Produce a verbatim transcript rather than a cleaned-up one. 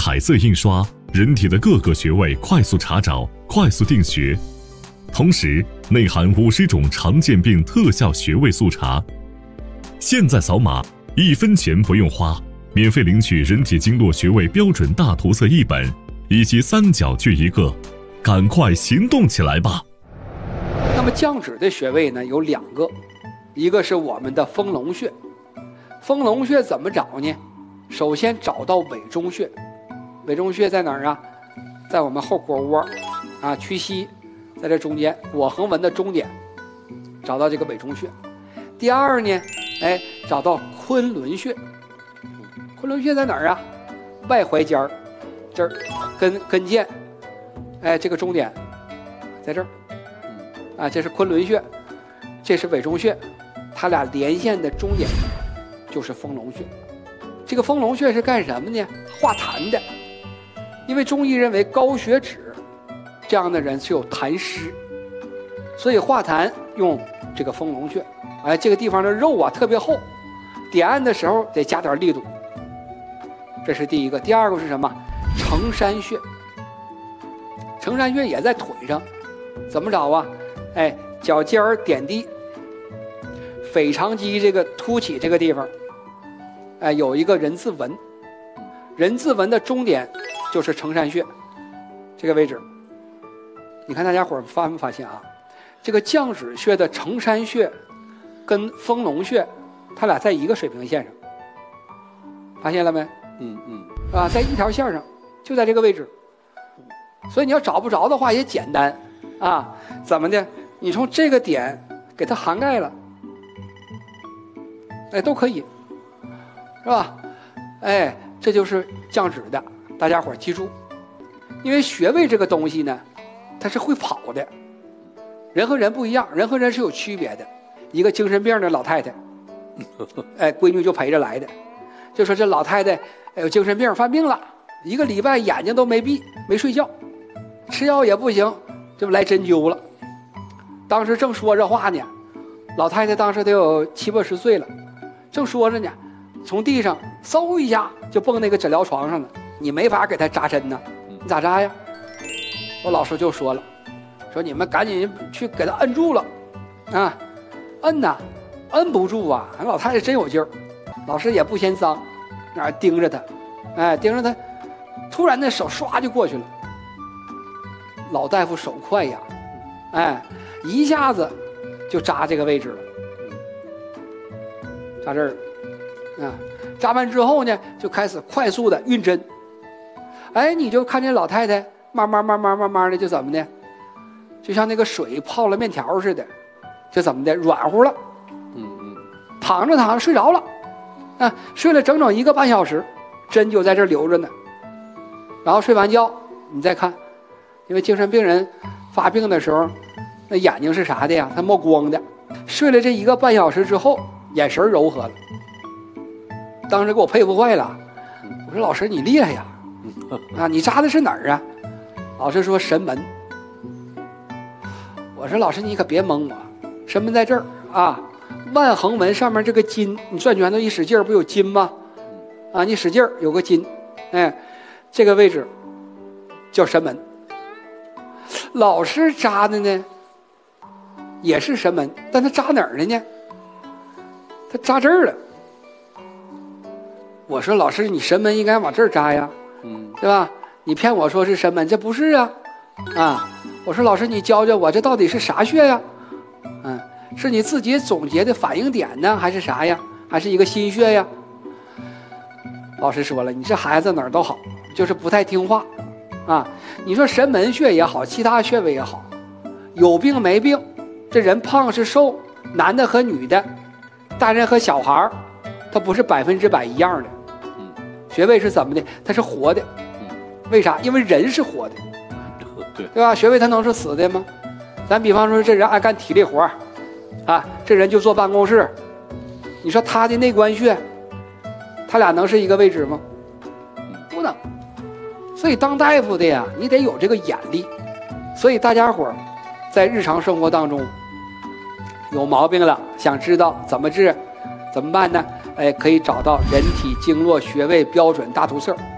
彩色印刷，人体的各个穴位快速查找，快速定穴。同时内含五十种常见病特效穴位速查。现在扫码，一分钱不用花，免费领取人体经络穴位标准大图册一本，以及三角锯一个，赶快行动起来吧！ 那么降脂的穴位呢有两个，一个是我们的丰隆穴。丰隆穴怎么找呢？首先找到委中穴。委中穴在哪儿啊？在我们后腘窝啊，屈膝在这中间，腘横纹的中点，找到这个委中穴。第二呢，哎，找到昆仑穴。昆仑穴在哪儿啊？外踝尖儿这儿，跟跟腱，哎，这个中点在这儿啊，这是昆仑穴，这是委中穴，它俩连线的中点就是丰隆穴。这个丰隆穴是干什么呢？化痰的。因为中医认为高血脂这样的人是有痰湿，所以化痰用这个丰隆穴。哎，这个地方的肉啊特别厚，点按的时候得加点力度。这是第一个。第二个是什么？承山穴。承山穴也在腿上，怎么找啊？哎，脚尖儿点地，腓肠肌这个凸起这个地方，哎，有一个人字纹，人字纹的中点就是承山穴这个位置。你看大家伙发没发现啊？这个降脂穴的承山穴跟丰隆穴，它俩在一个水平线上，发现了没？ 嗯嗯， 啊，在一条线上，就在这个位置。所以你要找不着的话也简单啊，怎么的？你从这个点给它涵盖了，哎，都可以，是吧？哎，这就是降脂的，大家伙记住，因为穴位这个东西呢，它是会跑的，人和人不一样，人和人是有区别的。一个精神病的老太太，哎，闺女就陪着来的，就说这老太太哎有精神病，犯病了，一个礼拜眼睛都没闭，没睡觉，吃药也不行，就来针灸了。当时正说这话呢，老太太当时得有七八十岁了，正说着呢，从地上嗖一下就蹦那个诊疗床上了。你没法给她扎针呢，你咋扎呀？我老师就说了，说你们赶紧去给她摁住了，啊，摁呐，摁不住啊，俺老太太真有劲儿。老师也不嫌脏，那儿盯着她，哎，盯着她，突然那手唰就过去了。老大夫手快呀，哎，一下子就扎这个位置了，扎这儿，啊，扎完之后呢，就开始快速的运针，哎，你就看见老太太慢慢慢慢慢慢的就怎么的，就像那个水泡了面条似的，就怎么的软乎了， 嗯嗯， 躺着躺着睡着了，啊，睡了整整一个半小时，针就在这留着呢，然后睡完觉你再看。因为精神病人发病的时候，那眼睛是啥的呀？他冒光的。睡了这一个半小时之后，眼神柔和了。当时给我佩服坏了。我说老师你厉害呀！啊，你扎的是哪儿啊？老师说神门。我说老师你可别蒙我，神门在这儿啊，万横纹上面这个筋，你转拳头一使劲儿不有筋吗？啊，你使劲儿有个筋，哎，这个位置叫神门。老师扎的呢也是神门，但他扎哪儿了呢？他扎这儿了。我说老师你神门应该往这儿扎呀，嗯，对吧？你骗我说是神门，这不是啊，啊！我说老师你教教我这到底是啥穴呀？嗯，是你自己总结的反应点呢，还是啥呀？还是一个心穴呀？老师说了，你这孩子哪儿都好，就是不太听话。啊，你说神门穴也好，其他穴位也好，有病没病，这人胖是瘦，男的和女的，大人和小孩，他不是百分之百一样的。嗯，穴位是怎么的？它是活的。嗯，为啥？因为人是活的，对对吧？穴位它能是死的吗？咱比方说，这人爱干体力活，啊，这人就坐办公室，你说他的内关穴，他俩能是一个位置吗？不能。所以当大夫的呀，你得有这个眼力。所以大家伙在日常生活当中有毛病了，想知道怎么治，怎么办呢？哎，可以找到人体经络穴位标准大图册。